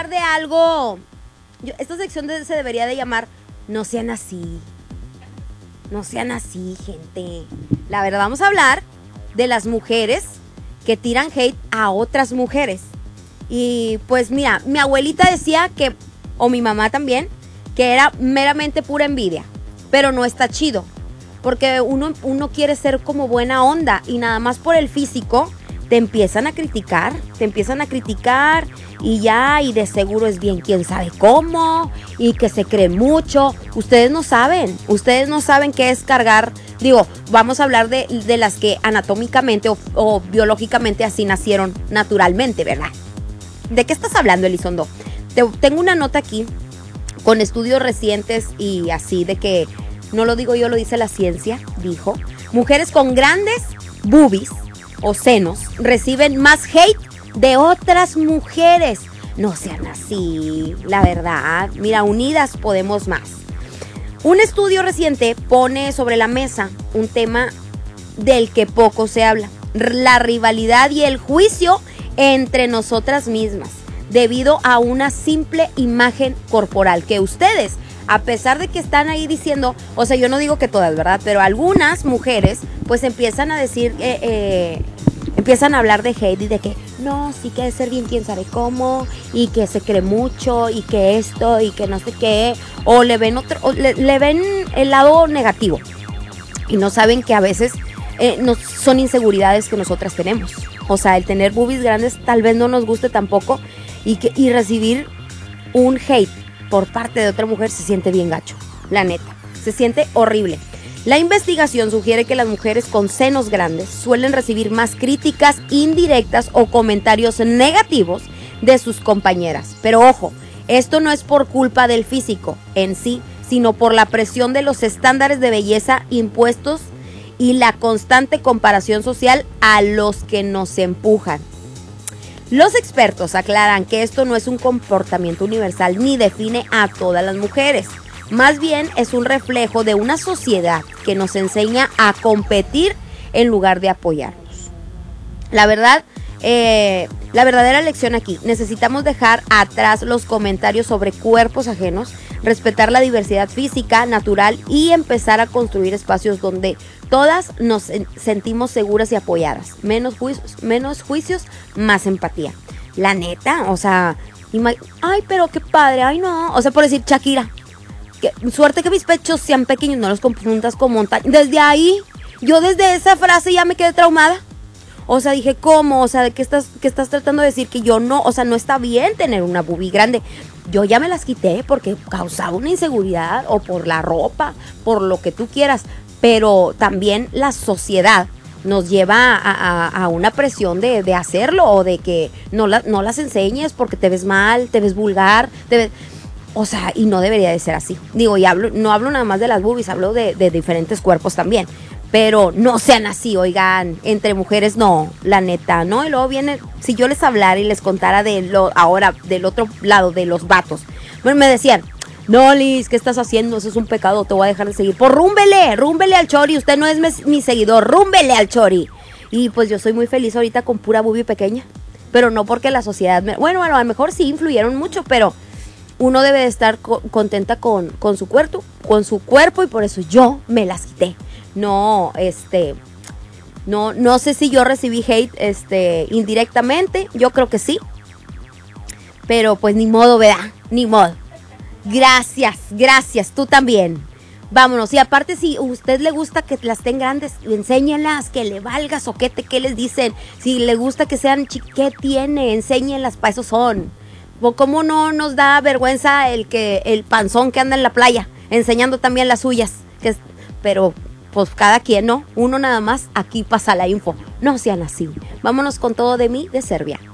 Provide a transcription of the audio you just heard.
hablar de algo. Esta sección se debería de llamar No sean así. No sean así, gente. La verdad, vamos a hablar de las mujeres que tiran hate a otras mujeres. Y pues mira, mi abuelita decía que, o mi mamá también, que era meramente pura envidia. Pero no está chido. Porque uno quiere ser como buena onda y nada más por el físico te empiezan a criticar y ya, y de seguro es bien quién sabe cómo y que se cree mucho. Ustedes no saben qué es cargar. Digo, vamos a hablar de las que anatómicamente o biológicamente así nacieron naturalmente, ¿verdad? ¿De qué estás hablando, Elizondo? Tengo una nota aquí con estudios recientes y así de que, no lo digo yo, lo dice la ciencia, dijo, mujeres con grandes boobies o senos reciben más hate de otras mujeres. No sean así, la verdad. Mira, unidas podemos más. Un estudio reciente pone sobre la mesa un tema del que poco se habla: la rivalidad y el juicio entre nosotras mismas, debido a una simple imagen corporal que ustedes, a pesar de que están ahí diciendo, o sea, yo no digo que todas, ¿verdad? Pero algunas mujeres pues empiezan a decir, empiezan a hablar de hate y de que no, sí que debe ser bien quién sabe cómo, y que se cree mucho, y que esto, y que no sé qué, o le ven le ven el lado negativo, y no saben que a veces no son inseguridades que nosotras tenemos. O sea, el tener boobies grandes tal vez no nos guste tampoco, y recibir un hate por parte de otra mujer se siente bien gacho, la neta, se siente horrible. La investigación sugiere que las mujeres con senos grandes suelen recibir más críticas indirectas o comentarios negativos de sus compañeras. Pero ojo, esto no es por culpa del físico en sí, sino por la presión de los estándares de belleza impuestos y la constante comparación social a los que nos empujan. Los expertos aclaran que esto no es un comportamiento universal ni define a todas las mujeres. Más bien es un reflejo de una sociedad que nos enseña a competir en lugar de apoyarnos. La verdad, la verdadera lección aquí: necesitamos dejar atrás los comentarios sobre cuerpos ajenos, respetar la diversidad física, natural, y empezar a construir espacios donde todas nos sentimos seguras y apoyadas. Menos juicios, más empatía. La neta, o sea, ay, pero qué padre, ay no. O sea, por decir Shakira, que suerte que mis pechos sean pequeños, no los confundas con montaña. Desde ahí, yo desde esa frase ya me quedé traumada. O sea, dije, ¿cómo? O sea, ¿de qué estás tratando de decir? Que yo no, o sea, no está bien tener una boobie grande. Yo ya me las quité porque causaba una inseguridad, o por la ropa, por lo que tú quieras. Pero también la sociedad nos lleva a una presión de hacerlo, o de que no las enseñes porque te ves mal, te ves vulgar, o sea, y no debería de ser así. Digo, y no hablo nada más de las boobies, hablo de diferentes cuerpos también. Pero no sean así, oigan, entre mujeres no, la neta, ¿no? Y luego viene, si yo les hablara y les contara ahora del otro lado, de los vatos. Bueno, me decían, no, Liz, ¿qué estás haciendo? Eso es un pecado, te voy a dejar de seguir. Pues rúmbele al Chori, usted no es mi seguidor, rúmbele al Chori. Y pues yo soy muy feliz ahorita con pura boobie pequeña, pero no porque la sociedad, bueno, a lo mejor sí influyeron mucho, pero uno debe de estar contenta con su cuerpo, y por eso yo me las quité. No, no sé si yo recibí hate, indirectamente, yo creo que sí, pero pues ni modo, ¿verdad? Ni modo. Gracias, tú también. Vámonos, y aparte, si a usted le gusta que las tengan grandes, enséñenlas, que le valga soquete, ¿qué les dicen? Si le gusta que sean ¿qué tiene? Enséñenlas, para eso son. ¿Cómo no nos da vergüenza el panzón que anda en la playa, enseñando también las suyas? Pero pues cada quien, ¿no? Uno nada más, aquí pasa la info. No sean así. Vámonos con todo de mí, de Serbia.